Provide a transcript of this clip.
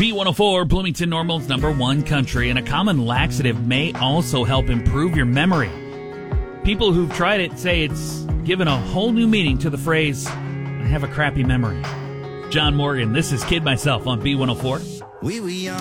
B104, Bloomington Normal's #1 country, and a common laxative may also help improve your memory. People who've tried it say it's given a whole new meaning to the phrase, I have a crappy memory. John Morgan, this is Kid Myself on B104. We were young